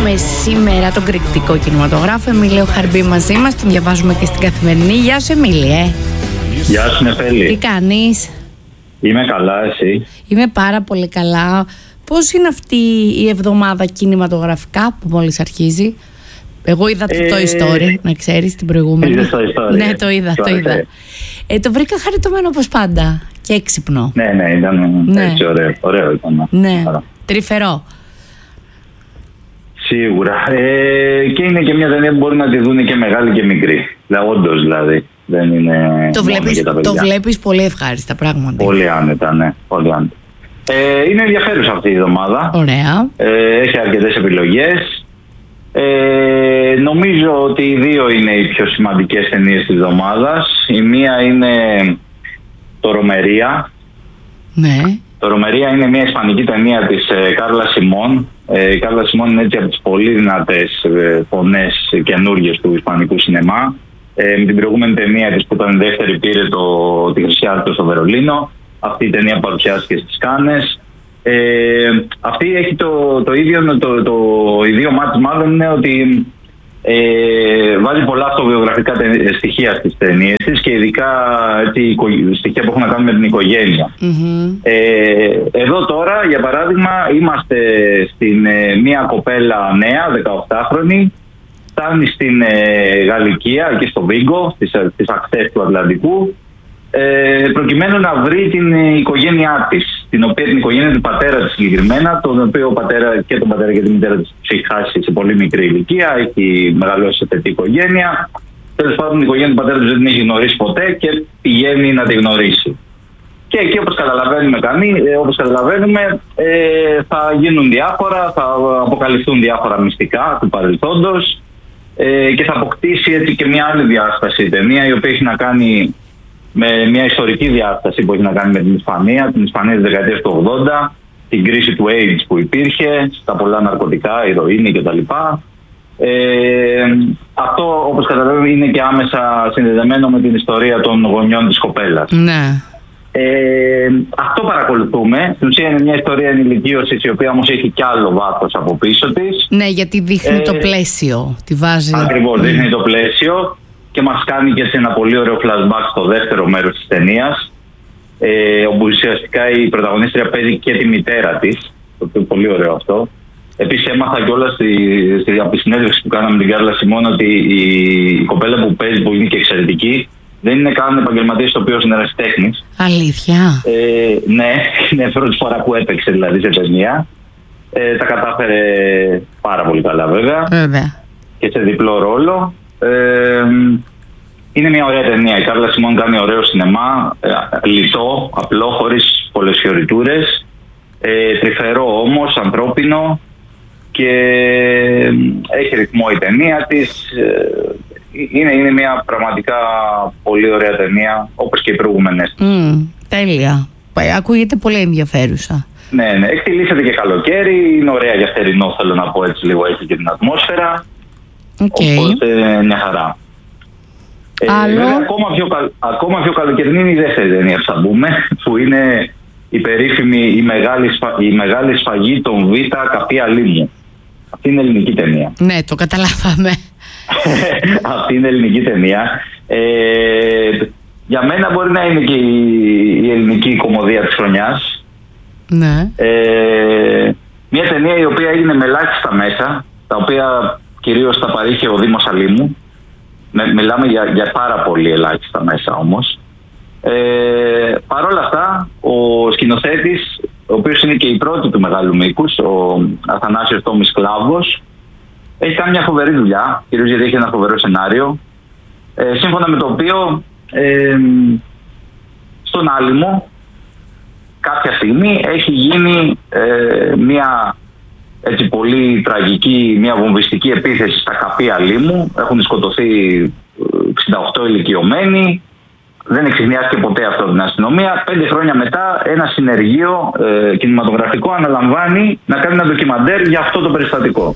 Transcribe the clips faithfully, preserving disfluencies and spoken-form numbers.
έχουμε σήμερα τον κριτικό κινηματογράφο Εμίλιο Χαρμπή μαζί μας. Τον διαβάζουμε και στην Καθημερινή. Γεια σου, Εμίλιε. Γεια σου, Νεφέλη. Τι κάνεις? Είμαι καλά, εσύ? Είμαι πάρα πολύ καλά. Πώς είναι αυτή η εβδομάδα κινηματογραφικά που μόλις αρχίζει? Εγώ είδα ε... το Toy Story, να ξέρεις, την προηγούμενη. Είδες Toy Story? Ναι, το είδα, το είδα. Ε, το βρήκα χαριτωμένο όπως πάντα και έξυπνο. Ναι, ναι, ήταν ναι. έτσι ωραίο, ωραίο ήταν. Ναι, άρα. Τρυφερό. Σίγουρα. Ε, και είναι και μια ταινία που μπορεί να τη δουν και μεγάλη και μικρή. Δηλαδή, όντως δηλαδή. Δεν είναι το βλέπεις, το βλέπεις πολύ ευχάριστα πράγματα. Πολύ άνετα, ναι. Πολύ άνετα. Ε, είναι ενδιαφέρουσα αυτή η εβδομάδα. Ωραία. Ε, έχει αρκετές επιλογές. Ε, νομίζω ότι οι δύο είναι οι πιο σημαντικές ταινίες της εβδομάδας. Η μία είναι το Ρωμερία. Ναι. Το Ρωμερία είναι μια ισπανική ταινία της ε, Κάρλα Σιμών. Ε, η Κάρλα Σιμών είναι έτσι από τις πολύ δυνατές ε, φωνές καινούργιες του ισπανικού σινεμά. Ε, με την προηγούμενη ταινία της που ήταν δεύτερη πήρε το, τη Χρυσή Άρτο στο Βερολίνο. Αυτή η ταινία παρουσιάστηκε στις Κάνες. Ε, αυτή έχει το, το ίδιο, το, το, το ίδιο μάτι μάλλον είναι ότι ε, βάζει πολλά αυτοβιογραφικά στοιχεία στις ταινίες της και ειδικά έτσι, στοιχεία που έχουν να κάνουν με την οικογένεια. Mm-hmm. Ε, εδώ τώρα, για παράδειγμα, είμαστε στην ε, μία κοπέλα νέα, δεκαοκτάχρονη, φτάνει στην ε, Γαλλικία και στο Βίγκο, στις, στις ακτές του Ατλαντικού, ε, προκειμένου να βρει την ε, οικογένειά της, την οποία την οικογένεια του πατέρα της συγκεκριμένα, τον οποίο ο πατέρα, και τον πατέρα και τη μητέρα της έχει χάσει σε πολύ μικρή ηλικία, έχει μεγαλώσει σε τέτοια οικογένεια. Τέλος πάντων, την οικογένεια του πατέρα της δεν την έχει γνωρίσει ποτέ και πηγαίνει να τη γνωρίσει. Και εκεί, όπως καταλαβαίνουμε, κανεί, όπως καταλαβαίνουμε ε, θα γίνουν διάφορα, θα αποκαλυφθούν διάφορα μυστικά του παρελθόντος ε, και θα αποκτήσει έτσι και μια άλλη διάσταση η ταινία, η οποία έχει να κάνει με μια ιστορική διάσταση που έχει να κάνει με την Ισπανία, την Ισπανία της δεκαετίας του ογδόντα, την κρίση του AIDS που υπήρχε, στα πολλά ναρκωτικά, ηρωίνη κτλ. Ε, αυτό, όπως καταλαβαίνουμε, είναι και άμεσα συνδεδεμένο με την ιστορία των γονιών της κοπέλας. Ναι. Ε, αυτό παρακολουθούμε. Στην ουσία είναι μια ιστορία ενηλικίωσης, η οποία όμως έχει κι άλλο βάθος από πίσω της. Ναι, γιατί δείχνει ε, το πλαίσιο. Τη βάζει. Ακριβώς, δείχνει το πλαίσιο και μας κάνει και σε ένα πολύ ωραίο flashback στο δεύτερο μέρος της ταινίας, ε, όπου ουσιαστικά η πρωταγωνίστρια παίζει και τη μητέρα της. Το οποίο είναι πολύ ωραίο αυτό. Επίσης έμαθα κιόλας στη, στη, από τη συνέντευξη που κάναμε με την Κάρλα Σιμών ότι η, η κοπέλα που παίζει, που είναι και εξαιρετική, δεν είναι καν επαγγελματίας τοπίος, είναι ερασιτέχνης. Αλήθεια? Ε, ναι, είναι πρώτη φορά που έπαιξε δηλαδή σε ταινία. Ε, τα κατάφερε πάρα πολύ καλά βέβαια. Βέβαια. Και σε διπλό ρόλο. Ε, είναι μια ωραία ταινία. Η Κάρλα Σιμών κάνει ωραίο σινεμά, ε, λιτό, απλό, χωρίς πολλές φιωριτούρες. Ε, τρυφερό όμως, ανθρώπινο, και έχει ρυθμό η ταινία της. Ε, Είναι, είναι μια πραγματικά πολύ ωραία ταινία, όπως και οι προηγούμενες. Mm, τέλεια. Ακούγεται πολύ ενδιαφέρουσα. Ναι, ναι. Εκτιλήσεται και καλοκαίρι. Είναι ωραία για θερινό, θέλω να πω έτσι λίγο. Έχει και την ατμόσφαιρα. Okay. Οπότε μια χαρά. Άλλο. Ε, βέβαια, ακόμα, πιο, ακόμα πιο καλοκαιρινή είναι η δεύτερη ταινία που θα μπούμε, που είναι η περίφημη η μεγάλη, σφα, η μεγάλη σφαγή των Β' Καπία Λίμου. Αυτή είναι ελληνική ταινία. Ναι, το καταλάβαμε. Αυτή είναι ελληνική ταινία. Ε, για μένα μπορεί να είναι και η, η ελληνική κομμωδία της χρονιάς. Ναι. Ε, μια ταινία η οποία έγινε με ελάχιστα μέσα, τα οποία κυρίως τα παρήχε ο Δήμος Αλήμου. Με, μιλάμε για, για πάρα πολύ ελάχιστα μέσα όμως. Ε, Παρ' όλα αυτά, ο σκηνοθέτης, ο οποίος είναι και η πρώτη του μεγάλου μήκους, ο Αθανάσιος Τόμης Κλάβος, έχει κάνει μια φοβερή δουλειά, κυρίως γιατί έχει ένα φοβερό σενάριο, ε, σύμφωνα με το οποίο ε, στον Άλυμο κάποια στιγμή έχει γίνει ε, μια έτσι πολύ τραγική, μια βομβιστική επίθεση στα Καπία Λίμου. Έχουν σκοτωθεί εξήντα οκτώ ηλικιωμένοι. Δεν εξηγιάστηκε ποτέ αυτό από την αστυνομία. Πέντε χρόνια μετά ένα συνεργείο ε, κινηματογραφικό αναλαμβάνει να κάνει ένα ντοκιμαντέρ για αυτό το περιστατικό.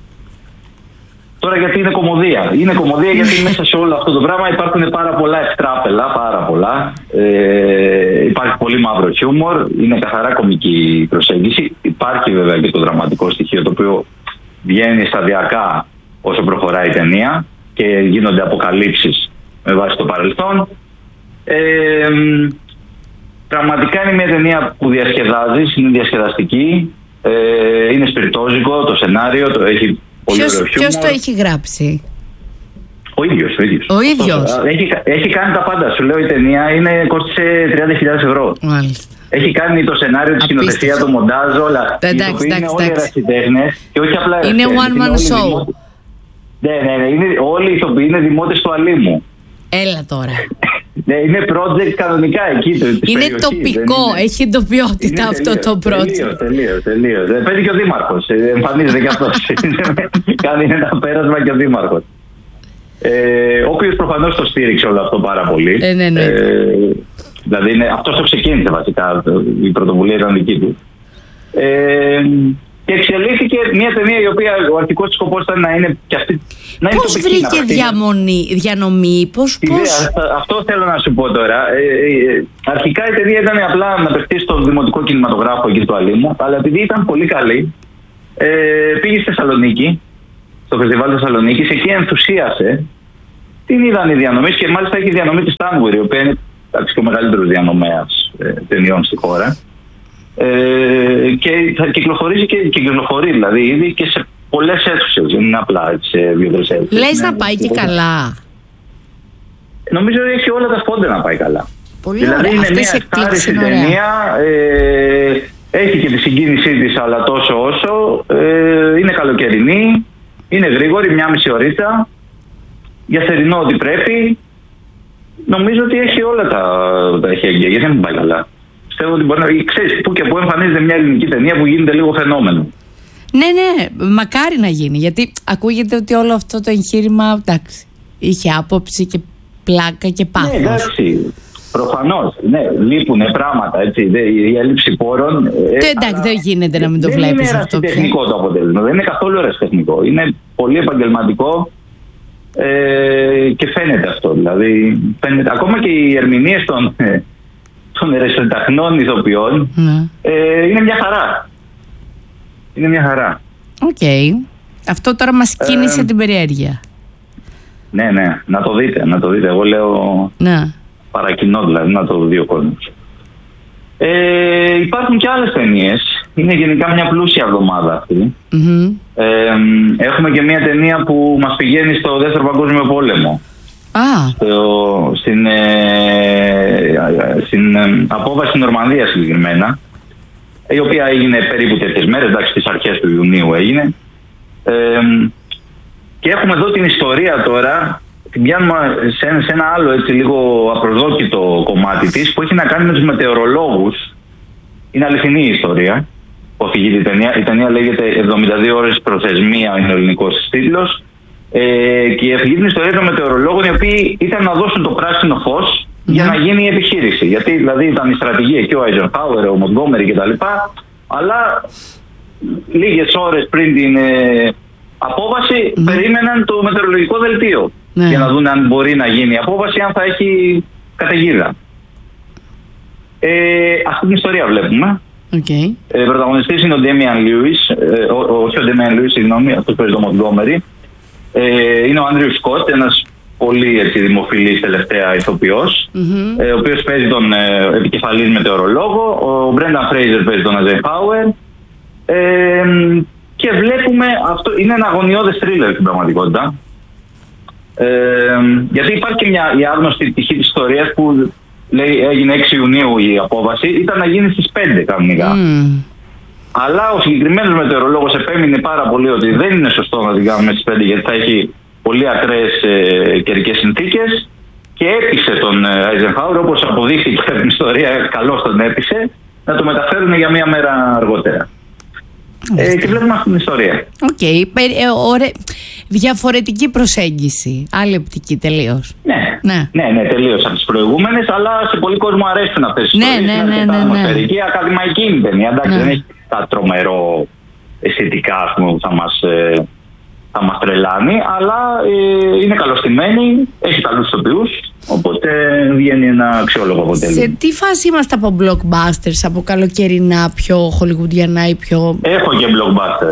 Τώρα γιατί είναι κομμωδία. Είναι κομμωδία γιατί μέσα σε όλο αυτό το πράγμα υπάρχουν πάρα πολλά εκτράπελα, πάρα πολλά. Ε, υπάρχει πολύ μαύρο χιούμορ, είναι καθαρά κομική προσέγγιση. Υπάρχει βέβαια και το δραματικό στοιχείο, το οποίο βγαίνει σταδιακά όσο προχωράει η ταινία και γίνονται αποκαλύψεις με βάση το παρελθόν. Ε, πραγματικά είναι μια ταινία που διασκεδάζεις, είναι διασκεδαστική, ε, είναι σπιρτόζικο το σενάριο, το έχει πολύ ωραίο χιούμορ. Ποιος το έχει γράψει? Ο ίδιος, ο ίδιος. Ο ίδιος. Έχει, έχει κάνει τα πάντα. Σου λέω, η ταινία είναι, κόστησε τριάντα χιλιάδες ευρώ. Μάλιστα. Έχει κάνει το σενάριο, τη σκηνοθεσία, το μοντάζ, όλα. Εντάξει, είναι εντάξει, όλοι ερασιτέχνες και όχι απλά είναι ερασιτέχνες. one man show. Δημότες. Ναι, ναι, ναι. Είναι, όλοι οι ηθοποιοί είναι δημότες του Αλήμου. Έλα τώρα. Ναι, είναι project κανονικά εκεί. Της είναι περιοχής, τοπικό, είναι... έχει εντοπιότητα είναι αυτό τελείως, το project. Τελείως, τελείως, τελείως. Παίζει και ο δήμαρχος. Εμφανίζεται και αυτός. Κάνει ένα πέρασμα και ο δήμαρχος. Ε, ο οποίος προφανώς το στήριξε όλο αυτό πάρα πολύ. Ε, ναι, ναι. Ε, δηλαδή είναι, αυτός το ξεκίνησε βασικά, η πρωτοβουλία ήταν δική του. Ε, και εξελίχθηκε μια ταινία η οποία ο αρχικός της σκοπός ήταν να είναι και αυτή. Να πώς είναι τοπική, βρήκε διαμονή, διανομή, πώς... πώς... Αυτό, αυτό θέλω να σου πω τώρα. Ε, ε, αρχικά η ταινία ήταν απλά να παιχτεί στο δημοτικό κινηματογράφο εκεί του Αλήμου, αλλά επειδή ήταν πολύ καλή, ε, πήγε στη Θεσσαλονίκη, στο φεστιβάλ Θεσσαλονίκης, εκεί ενθουσίασε. Την είδαν οι διανομής και μάλιστα έχει διανομή τη Stanwood, η οποία είναι και ο μεγαλύτερος διανομέας ε, ταινιών στη χώρα. Ε, και θα κυκλοφορήσει και κυκλοφορεί δηλαδή ήδη και σε πολλές αίθουσες, δεν είναι απλά σε δύο-τρεις αίθουσες. Λες να πάει και καλά? Νομίζω ότι έχει όλα τα φόντα να πάει καλά. Πολύ δηλαδή ωραία. είναι Αυτή μια ευχάριστη ταινία, ε, έχει και τη συγκίνησή της, αλλά τόσο όσο, ε, είναι καλοκαιρινή, είναι γρήγορη, μια μισή ωρίτσα, για θερινό ό,τι πρέπει. Νομίζω ότι έχει όλα τα, τα έχει αγγεία, γιατί δεν μου πάει καλά. Πιστεύω ότι μπορεί να... Ξέρεις, που και που εμφανίζεται μια ελληνική ταινία που γίνεται λίγο φαινόμενο. Ναι, ναι, μακάρι να γίνει, γιατί ακούγεται ότι όλο αυτό το εγχείρημα, εντάξει, είχε άποψη και πλάκα και πάθος. Ναι, εντάξει, προφανώς, ναι, λείπουν πράγματα, έτσι, η έλλειψη πόρων. Ε, εντάξει, δεν γίνεται να μην το βλέπεις αυτό. Δεν είναι ερασιτεχνικό το αποτέλεσμα, δεν είναι καθόλου ερασιτεχνικό, είναι πολύ επαγγελματικό. Ε, και φαίνεται αυτό, δηλαδή φαίνεται, ακόμα και οι ερμηνείες των, ε, των ερασιτεχνών ηθοποιών mm. ε, είναι μια χαρά. Είναι μια χαρά. Οκ. Okay. Αυτό τώρα μας κίνησε ε, την περιέργεια. Ναι, ναι, να το δείτε, να το δείτε. Εγώ λέω ναι. Παρακινώ δηλαδή, να το δει ο κόσμος. Ε, υπάρχουν και άλλες ταινίες. Είναι γενικά μια πλούσια εβδομάδα αυτή. Mm-hmm. Ε, έχουμε και μια ταινία που μας πηγαίνει στο Δεύτερο Παγκόσμιο Πόλεμο. Ah. Στο, στην, ε, στην ε, απόβαση στην Νορμανδία συγκεκριμένα, η οποία έγινε περίπου τέτοιες μέρες, εντάξει, στις αρχές του Ιουνίου έγινε. Ε, και έχουμε εδώ την ιστορία τώρα, την πιάνουμε σε, σε ένα άλλο έτσι λίγο απροσδόκητο κομμάτι της, που έχει να κάνει με τους μετεωρολόγους. Είναι αληθινή η ιστορία που αφηγείται η ταινία. Η ταινία λέγεται εβδομήντα δύο ώρες προθεσμία, είναι ο ελληνικός τίτλος. Ε, και αφηγείται την ιστορία των μετεωρολόγων, οι οποίοι ήταν να δώσουν το πράσινο φως mm. για να γίνει η επιχείρηση. Γιατί δηλαδή ήταν η στρατηγία και ο Eisenhower, ο Montgomery κτλ. Αλλά λίγες ώρες πριν την ε, απόβαση mm. περίμεναν το μετεωρολογικό δελτίο mm. για να δουν αν μπορεί να γίνει η απόβαση, αν θα έχει καταιγίδα. Ε, αυτή την ιστορία βλέπουμε. Okay. Ε, πρωταγωνιστής είναι ο Damian Lewis, ε, όχι ο Damian Lewis, συγγνώμη, αυτός παίζει το Montgomery. Ε, είναι ο Andrew Scott, ένας πολύ έτσι, δημοφιλής τελευταία ηθοποιός, mm-hmm. ε, ο οποίος παίζει τον ε, επικεφαλής μετεωρολόγο. Ο Brendan Fraser παίζει τον Eisenhower. Ε, και βλέπουμε, αυτό είναι ένα αγωνιώδες θρίλερ στην πραγματικότητα. Ε, γιατί υπάρχει και μια η άγνωστη πτυχή της ιστορίας που λέει έγινε έξι Ιουνίου η απόβαση, ήταν να γίνει στις πέντε κανονικά. Mm. Αλλά ο συγκεκριμένος μετεωρολόγος επέμεινε πάρα πολύ ότι δεν είναι σωστό να την κάνουμε στις πέντε, γιατί θα έχει πολύ ακραίες ε, καιρικές συνθήκες, και έπεισε τον Eisenhower, όπως αποδείχθηκε από την ιστορία, καλώς τον έπεισε, να το μεταφέρουν για μία μέρα αργότερα. Ε, και βλέπουμε αυτή την ιστορία. Οκ. Okay. Ε, διαφορετική προσέγγιση. Άλλη οπτική τελείως. Ναι, ναι, ναι, ναι τελείως από τις προηγούμενες, αλλά σε πολλοί κόσμο αρέσουν αυτές τις ναι, ιστορίες. Ναι, ναι, ναι, ατμοσφαιρική, ναι. Ακαδημαϊκή είναι η ταινία. Εντάξει, ναι. δεν έχει τα τρομερό αισθητικά, ας πούμε, που θα μας, ε, θα μας τρελάνει, αλλά ε, είναι καλωστημένη, έχει καλούς ηθοποιούς, οπότε βγαίνει ένα αξιόλογο αποτέλεσμα. Σε τι φάση είμαστε από blockbusters, από καλοκαιρινά, πιο χολιγουντιανά ή πιο... Έχω και blockbuster.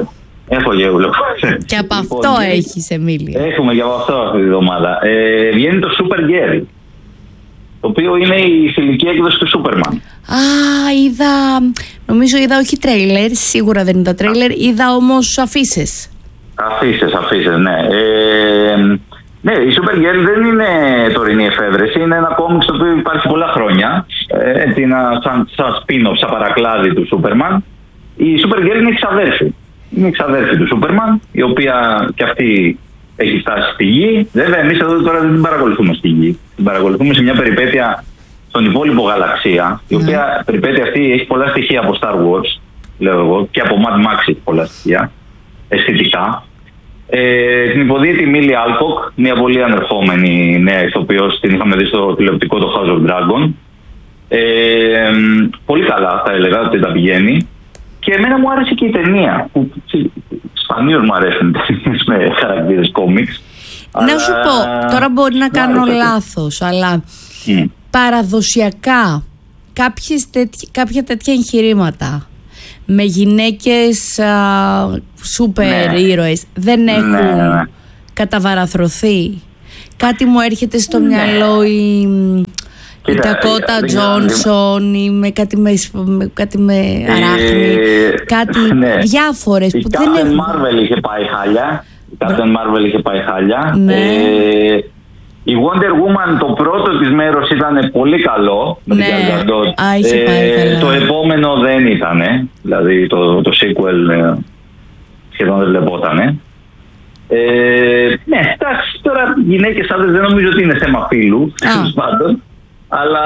Έχω γέουλο. Και από λοιπόν, αυτό έχεις, Εμίλια. Έχουμε και από αυτό αυτή τη εβδομάδα. Ε, βγαίνει το Supergirl, το οποίο είναι η θηλυκή έκδοση του Superman. Α, είδα, νομίζω είδα όχι τρέιλερ, σίγουρα δεν είδα τρέιλερ, είδα όμως αφίσες. Αφίσες, αφίσες, ναι. Ε, ναι, η Supergirl δεν είναι τωρινή εφεύρεση, είναι ένα κόμιξ το οποίο υπάρχει πολλά χρόνια. Έτσι, ένα σαν, σαν spin-off, σαν παρακλάδι του Superman. Η Supergirl είναι εξαδέρφη. Είναι εξαδέρφη του Superman, η οποία και αυτή έχει φτάσει στη Γη. Βέβαια, εμείς εδώ τώρα δεν την παρακολουθούμε στη Γη. Την παρακολουθούμε σε μια περιπέτεια στον υπόλοιπο γαλαξία, η οποία mm. περιπέτεια αυτή έχει πολλά στοιχεία από Star Wars, λέω εγώ, και από Mad Max έχει πολλά στοιχεία, αισθητικά. Ε, την υποδίεται η Μίλι Άλκοκ, μια πολύ ανερχόμενη νέα ηθοποιός, την είχαμε δει στο τηλεοπτικό το House of Dragon. Ε, πολύ καλά θα έλεγα ότι τα πηγαίνει. Και εμένα μου άρεσε και η ταινία, που σπανίως μου αρέσουν ταινίες με χαρακτήρες κόμιξ. Να αλλά... σου πω, τώρα μπορεί να κάνω άρεσε. λάθος, αλλά mm. παραδοσιακά κάποιες τέτοι, κάποια τέτοια εγχειρήματα με γυναίκες α, σούπερ ναι. ήρωες δεν έχουν ναι, ναι. καταβαραθρωθεί. Κάτι μου έρχεται στο ναι. μυαλό η, η Ντακότα Τζόνσον ή με κάτι με, με, κάτι με αράχνη, ε, κάτι ναι. διάφορες η που δεν έχουν. Η Captain Marvel είχε πάει χάλια. Η Captain Marvel είχε πάει χάλια. Ναι. Ε, η Wonder Woman το πρώτο της μέρος ήταν πολύ καλό με ναι. την Gal Gadot. Α, ε, το επόμενο δεν ήταν, δηλαδή το, το sequel ε, σχεδόν δεν βλεπότανε. Ε, ναι, εντάξει, τώρα γυναίκες άντρες δεν νομίζω ότι είναι θέμα φύλου, τέλος πάντων. Αλλά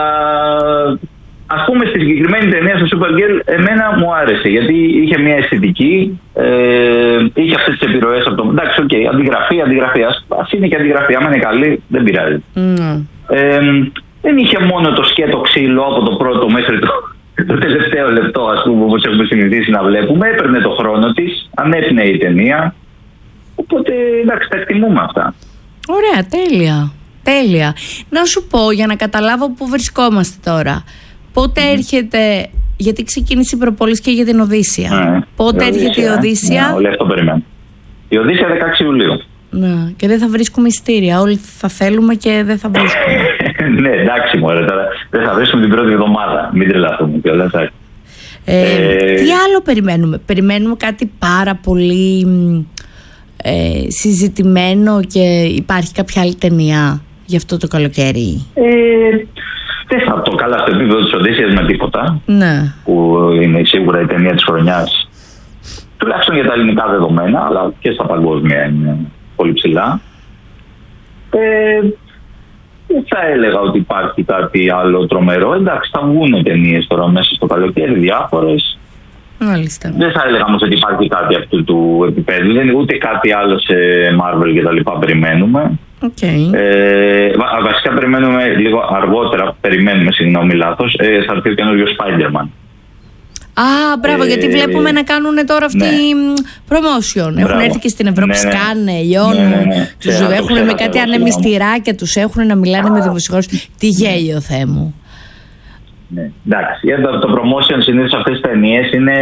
ας πούμε στη συγκεκριμένη ταινία στο Supergirl εμένα μου άρεσε γιατί είχε μια αισθητική, ε, είχε αυτές τις επιρροές από το... Εντάξει, οκ, okay, αντιγραφή, αντιγραφή, ας, ας είναι και αντιγραφή, άμα είναι καλή δεν πειράζει. Mm. Ε, δεν είχε μόνο το σκέτο ξύλο από το πρώτο μέχρι το, το τελευταίο λεπτό, ας πούμε, όπως έχουμε συνηθίσει να βλέπουμε, έπαιρνε το χρόνο της, ανέπνεε η ταινία, οπότε εντάξει, τα εκτιμούμε αυτά. Ωραία, τέλεια. Τέλεια. Να σου πω για να καταλάβω πού βρισκόμαστε τώρα. Πότε mm. έρχεται, γιατί ξεκίνησε η προπόληση και για την Οδύσσια. Mm. Πότε η έρχεται Οδύσσια, η Οδύσσια. Ναι, όλοι αυτό περιμένουν. Η Οδύσσια δεκαέξι Ιουλίου. Ναι, και δεν θα βρίσκουμε ειστήρια. Όλοι θα θέλουμε και δεν θα βρίσκουμε. Ναι, εντάξει μωρέ, τώρα δεν θα βρίσκουμε την πρώτη εβδομάδα. Μην τρελαθούμε κιόλας. Ε, ε, τι άλλο περιμένουμε? Περιμένουμε κάτι πάρα πολύ ε, συζητημένο και υπάρχει κάποια άλλη ταινία για αυτό το καλοκαίρι? Ε, δεν θα το καλά στο επίπεδο της Οδύσσιας με τίποτα. Ναι. Που είναι σίγουρα η ταινία της χρονιάς. Τουλάχιστον για τα ελληνικά δεδομένα, αλλά και στα παγκόσμια είναι πολύ ψηλά. Ε, δεν θα έλεγα ότι υπάρχει κάτι άλλο τρομερό. Εντάξει, θα βγουν ταινίες τώρα μέσα στο καλοκαίρι, διάφορες. Μάλιστα. Δεν θα έλεγα όμως ότι υπάρχει κάτι αυτού του επίπεδου. Δεν είναι ούτε κάτι άλλο σε Marvel και τα λοιπά περιμένουμε. Okay. Ε, βα, βασικά περιμένουμε λίγο αργότερα, περιμένουμε, συγγνώμη λάθος, ε, θα έρθει ο καινούριος Spider-Man. Α, μπράβο, ε, γιατί βλέπουμε να κάνουν τώρα αυτή ναι. promotion. Μπράβο. Έχουν έρθει και στην Ευρώπη, ναι, ναι. σκάνε, λιώνουν, ναι, ναι, ναι. τους Ξέρα, έχουν ξέρα, με κάτι ανεμιστηράκια, τους έχουν να μιλάνε Α, με δημοσιογράφους. Τι γέλιο, Θεέ μου. Ναι. Εντάξει, το, το promotion συνήθως αυτές τις ταινίες είναι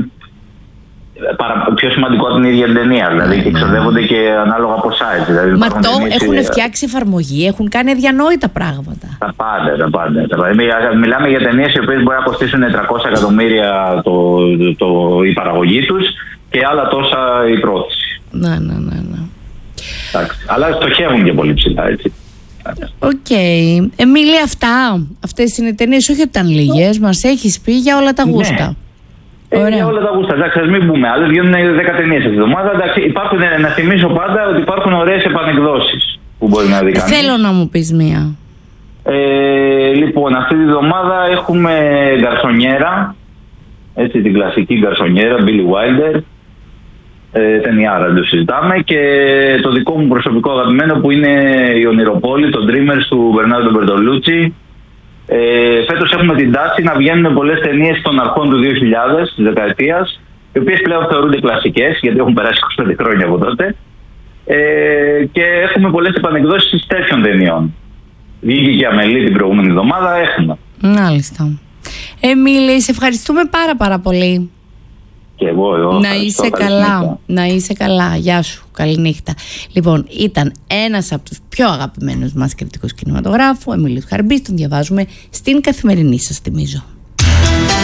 παρα, πιο σημαντικό από την ίδια την ταινία. Δηλαδή mm. και εξοδεύονται και ανάλογα ποσά. Δηλαδή, μα το έχουν ή... φτιάξει εφαρμογή, έχουν κάνει αδιανόητα πράγματα. Τα πάντα, τα πάντα. Τα πάντα. Μιλάμε για ταινίες οι οποίες μπορεί να κοστίσουν τριακόσια εκατομμύρια το, το, το, η παραγωγή τους και άλλα τόσα η πρόθεση. Ναι, ναι, ναι. ναι. Εντάξει. Αλλά στοχεύουν και πολύ ψηλά, έτσι. Οκ. Okay. Εμίλη, αυτά. Αυτές είναι οι ταινίες, όχι ότι ήταν λίγες, μας έχεις πει για όλα τα γούστα. Ναι. Ε, για όλα τα γούστα. Εντάξει, ας μην πούμε άλλες. Βγαίνουν δέκα ταινίες αυτή τη εβδομάδα. Υπάρχουν, να θυμίσω πάντα ότι υπάρχουν ωραίες επανεκδόσεις που μπορεί να δει κανείς. Θέλω να μου πεις μία. Ε, λοιπόν, αυτή τη εβδομάδα έχουμε Γκαρσονιέρα. Έτσι, την κλασική Γκαρσονιέρα, Billy Wilder. Ε, ταινιάρα, δεν το συζητάμε. Και το δικό μου προσωπικό αγαπημένο που είναι η Ονειροπόλη, το Dreamers του Μπερνάρντο Μπερτολούτσι. Ε, φέτος έχουμε την τάση να βγαίνουν πολλές ταινίες των αρχών του δύο χιλιάδες, της δεκαετίας, οι οποίες πλέον θεωρούνται κλασικές, γιατί έχουν περάσει είκοσι πέντε χρόνια από τότε. Ε, και έχουμε πολλές επανεκδόσεις τέτοιων ταινιών. Βγήκε και η Αμελή την προηγούμενη εβδομάδα, έχουμε. Μάλιστα. Εμίλη, σε ευχαριστούμε πάρα πάρα πολύ. Και εγώ εδώ. Να είσαι καλά, να είσαι καλά. Γεια σου, καληνύχτα. Λοιπόν, ήταν ένας από τους πιο αγαπημένους μας κριτικούς κινηματογράφου, ο Εμίλιος Χαρμπής, τον διαβάζουμε στην Καθημερινή, σας θυμίζω.